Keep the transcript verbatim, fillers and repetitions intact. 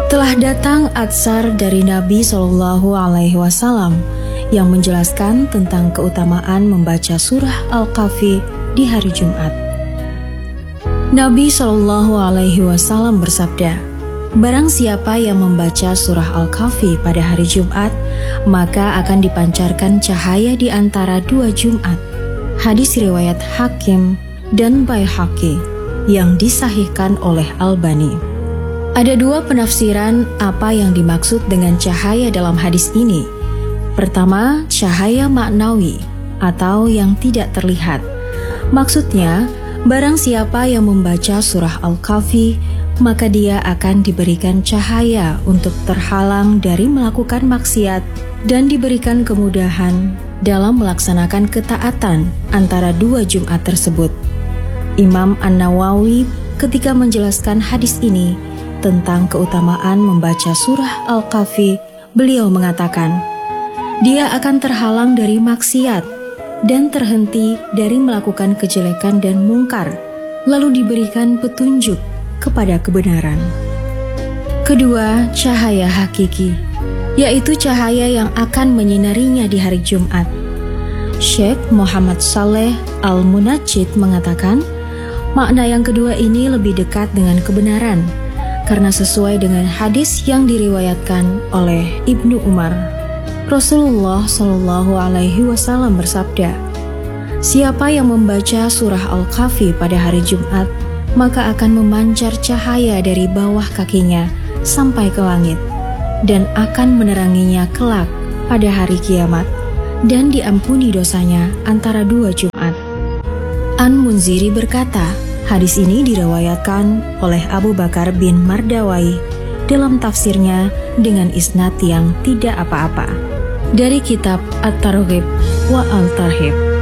Telah datang atsar dari Nabi Shallallahu Alaihi Wasallam yang menjelaskan tentang keutamaan membaca surah Al-Kahfi di hari Jumat. Nabi Shallallahu Alaihi Wasallam bersabda, "Barang siapa yang membaca surah Al-Kahfi pada hari Jumat, maka akan dipancarkan cahaya di antara dua Jumat." Hadis riwayat Hakim dan Baihaqi yang disahihkan oleh Albani. Ada dua penafsiran apa yang dimaksud dengan cahaya dalam hadis ini. Pertama, cahaya maknawi atau yang tidak terlihat. Maksudnya, barang siapa yang membaca surah Al-Kahfi, maka dia akan diberikan cahaya untuk terhalang dari melakukan maksiat dan diberikan kemudahan dalam melaksanakan ketaatan antara dua Jumat tersebut. Imam An-Nawawi ketika menjelaskan hadis ini tentang keutamaan membaca surah Al-Kahfi, beliau mengatakan, dia akan terhalang dari maksiat dan terhenti dari melakukan kejelekan dan mungkar, lalu diberikan petunjuk kepada kebenaran. Kedua, cahaya hakiki, yaitu cahaya yang akan menyinarinya di hari Jumat. Syekh Muhammad Saleh Al-Munajjid mengatakan, makna yang kedua ini lebih dekat dengan kebenaran, karena sesuai dengan hadis yang diriwayatkan oleh Ibnu Umar. Rasulullah Shallallahu Alaihi Wasallam bersabda, siapa yang membaca surah Al-Kahfi pada hari Jumat, maka akan memancar cahaya dari bawah kakinya sampai ke langit, dan akan meneranginya kelak pada hari kiamat, dan diampuni dosanya antara dua Jumat. An-Munziri berkata, hadis ini diriwayatkan oleh Abu Bakar bin Mardawai dalam tafsirnya dengan isnad yang tidak apa-apa dari kitab At-Targhib wa Al-Tarhib.